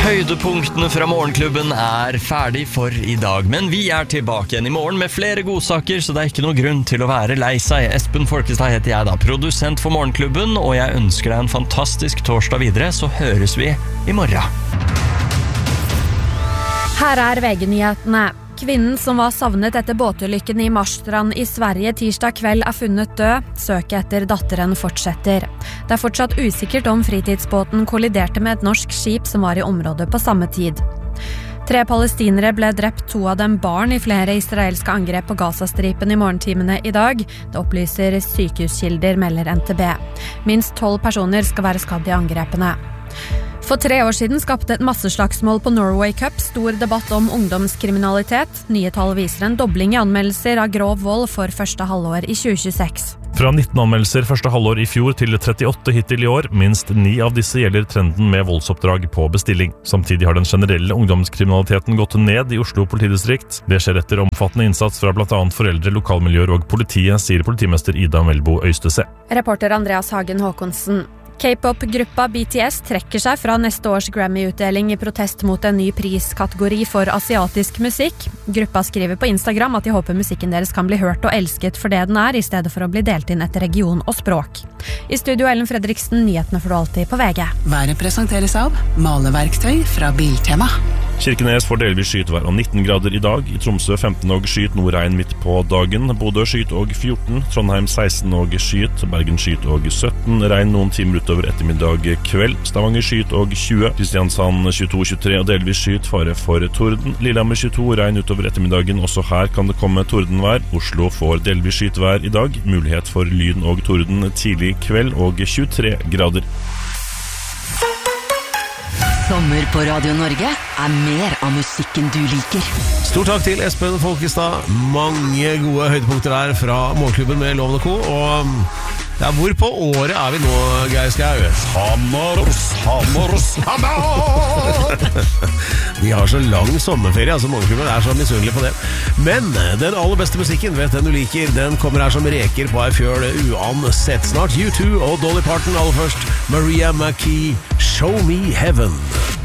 Høydepunktene fra Morgenklubben ferdig for i dag, men vi tilbake igjen i morgen med flere godsaker, så det ikke noe grunn til å være lei seg. Espen Folkestad heter jeg da, produsent for Morgenklubben, og jeg ønsker deg en fantastisk torsdag videre, så høres vi i morgen. Her VG-nyhetene. Kvinnen som var savnet etter båtulykken i Marstrand i Sverige tirsdag kveld funnet død. Søket etter datteren fortsetter. Det fortsatt usikkert om fritidsbåten kolliderte med et norsk skip som var i området på samme tid. 3 palestinere ble drept, 2 av dem barn, i flere israelske angrep på Gazastripen i morgentimene i dag. Det opplyser sykehuskilder, melder NTB. Minst 12 personer skal være skadd i angrepene. For 3 år siden skapte et masseslagsmål på Norway Cup stor debatt om ungdomskriminalitet. Nye tall viser en dobling i anmeldelser av grov vold for første halvår i 2026. Fra 19 anmeldelser første halvår i fjor til 38 hittil i år, minst 9 av disse gjelder trenden med voldsoppdrag på bestilling. Samtidig har den generelle ungdomskriminaliteten gått ned i Oslo politidistrikt. Det skjer etter omfattende innsats fra blant annet foreldre, lokalmiljøer og politiet, sier politimester Ida Melbo Øystese. Reporter Andreas Hagen Håkonsen. K-pop-gruppa BTS trekker seg fra neste års Grammy-utdeling i protest mot en ny priskategori for asiatisk musikk. Gruppa skriver på Instagram at de håper musikken deres kan bli hørt og elsket for det den i stedet for å bli delt inn etter region og språk. I studio Ellen Fredriksen, nyhetene får du alltid på VG. Været presenteres av maleverktøy fra Biltema. Kirkenes får delvis skytvær og 19 grader i dag. I Tromsø 15 og skyt, nordregn midt på dagen. Bodø skyt og 14, Trondheim 16 og skyt, Bergen skyt og 17, regn noen timer utover ettermiddag kveld. Stavanger skyt og 20, Kristiansand 22-23 og delvis skyt, fare for torden. Lillehammer 22, regn utover ettermiddagen, også her kan det komme tordenvær. Oslo får delvis skytvær i dag, mulighet for lyn og torden tidlig kveld og 23 grader. Sommer på Radio Norge mer av musikken du liker. Stort takk til Espen Folkestad. Mange gode høydepunkter der fra Morgenklubben med Loven & Co. Og hvor på året vi nå, Geir Skau? Hammer! De har så lang sommerferie, altså Morgenklubben så misunnelig på det. Men den aller beste musikken, vet den du liker, den kommer her som reker på ei fjøl uansett. Snart U2 og Dolly Parton aller først. Maria McKee, Show Me Heaven.